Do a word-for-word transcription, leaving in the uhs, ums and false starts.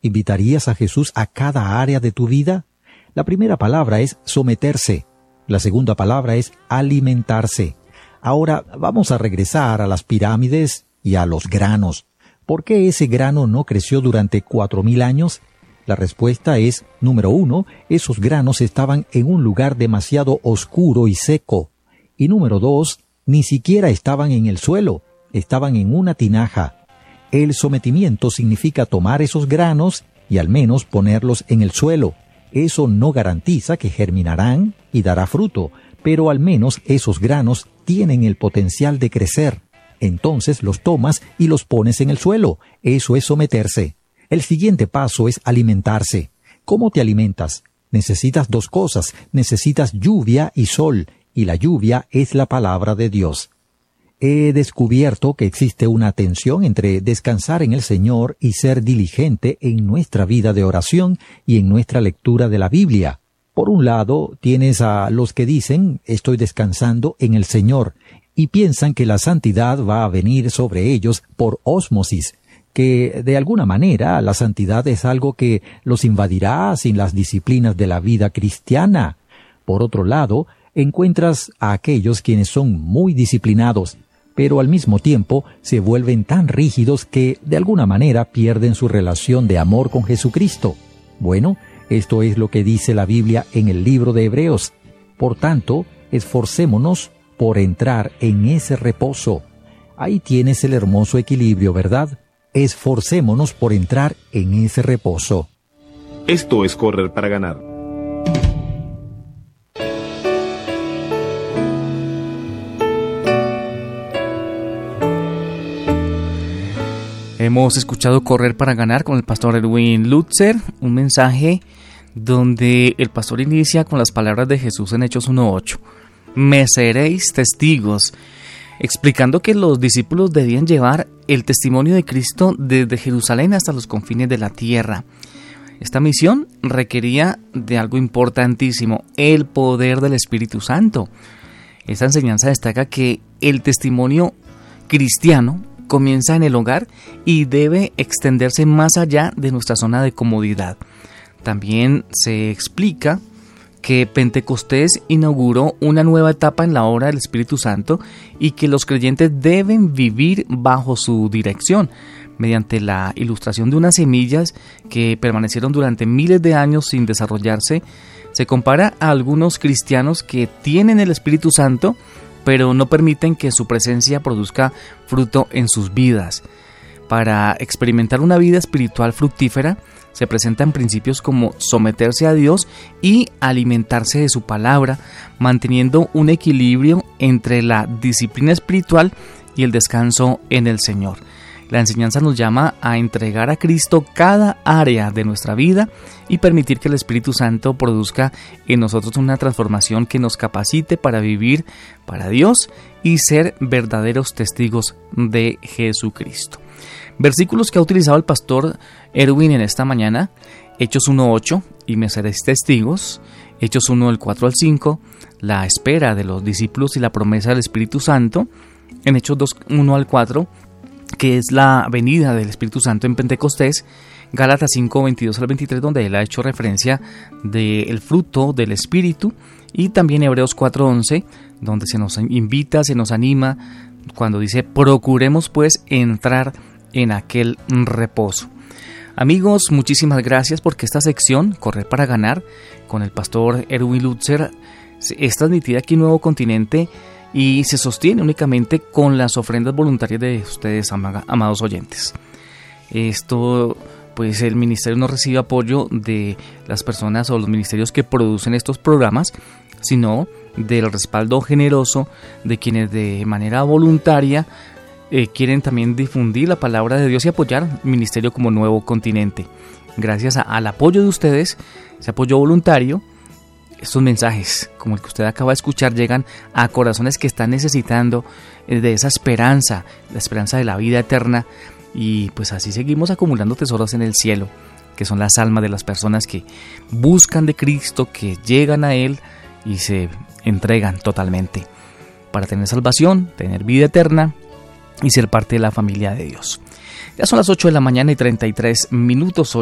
¿Invitarías a Jesús a cada área de tu vida? La primera palabra es someterse. La segunda palabra es alimentarse. Ahora vamos a regresar a las pirámides y a los granos. ¿Por qué ese grano no creció durante cuatro mil años? La respuesta es, número uno, esos granos estaban en un lugar demasiado oscuro y seco. Y número dos, ni siquiera estaban en el suelo, estaban en una tinaja. El sometimiento significa tomar esos granos y al menos ponerlos en el suelo. Eso no garantiza que germinarán y dará fruto, pero al menos esos granos tienen el potencial de crecer. Entonces los tomas y los pones en el suelo. Eso es someterse. El siguiente paso es alimentarse. ¿Cómo te alimentas? Necesitas dos cosas. Necesitas lluvia y sol, y la lluvia es la palabra de Dios. He descubierto que existe una tensión entre descansar en el Señor y ser diligente en nuestra vida de oración y en nuestra lectura de la Biblia. Por un lado, tienes a los que dicen, estoy descansando en el Señor, y piensan que la santidad va a venir sobre ellos por ósmosis, que de alguna manera la santidad es algo que los invadirá sin las disciplinas de la vida cristiana. Por otro lado, encuentras a aquellos quienes son muy disciplinados, pero al mismo tiempo se vuelven tan rígidos que de alguna manera pierden su relación de amor con Jesucristo. Bueno, esto es lo que dice la Biblia en el libro de Hebreos. Por tanto, esforcémonos por entrar en ese reposo. Ahí tienes el hermoso equilibrio, ¿verdad? Esforcémonos por entrar en ese reposo. Esto es Correr para Ganar. Hemos escuchado Correr para Ganar con el pastor Erwin Lutzer, un mensaje donde el pastor inicia con las palabras de Jesús en Hechos uno ocho. Me seréis testigos, explicando que los discípulos debían llevar el testimonio de Cristo desde Jerusalén hasta los confines de la tierra. Esta misión requería de algo importantísimo, el poder del Espíritu Santo. Esta enseñanza destaca que el testimonio cristiano comienza en el hogar y debe extenderse más allá de nuestra zona de comodidad. También se explica que Pentecostés inauguró una nueva etapa en la obra del Espíritu Santo y que los creyentes deben vivir bajo su dirección, mediante la ilustración de unas semillas que permanecieron durante miles de años sin desarrollarse. Se compara a algunos cristianos que tienen el Espíritu Santo, pero no permiten que su presencia produzca fruto en sus vidas. Para experimentar una vida espiritual fructífera, se presentan principios como someterse a Dios y alimentarse de su palabra, manteniendo un equilibrio entre la disciplina espiritual y el descanso en el Señor. La enseñanza nos llama a entregar a Cristo cada área de nuestra vida y permitir que el Espíritu Santo produzca en nosotros una transformación que nos capacite para vivir para Dios y ser verdaderos testigos de Jesucristo. Versículos que ha utilizado el pastor Erwin en esta mañana: Hechos uno ocho, y me seréis testigos; Hechos uno del cuatro al cinco, la espera de los discípulos y la promesa del Espíritu Santo; en Hechos dos, uno al cuatro, que es la venida del Espíritu Santo en Pentecostés; Gálatas cinco, veintidós al veintitrés, donde él ha hecho referencia del fruto del Espíritu; y también Hebreos cuatro once, donde se nos invita, se nos anima, cuando dice: procuremos pues entrar en aquel reposo. Amigos, muchísimas gracias porque esta sección, Correr para Ganar, con el pastor Erwin Lutzer, es transmitida aquí en Nuevo Continente y se sostiene únicamente con las ofrendas voluntarias de ustedes, amados oyentes. Esto, pues el ministerio no recibe apoyo de las personas o los ministerios que producen estos programas, sino del respaldo generoso de quienes de manera voluntaria eh, quieren también difundir la palabra de Dios y apoyar el ministerio como Nuevo Continente. Gracias a, al apoyo de ustedes, ese apoyo voluntario, estos mensajes, como el que usted acaba de escuchar, llegan a corazones que están necesitando de esa esperanza, la esperanza de la vida eterna, y pues así seguimos acumulando tesoros en el cielo, que son las almas de las personas que buscan de Cristo, que llegan a Él y se entregan totalmente para tener salvación, tener vida eterna y ser parte de la familia de Dios. Ya son las ocho de la mañana y treinta y tres minutos.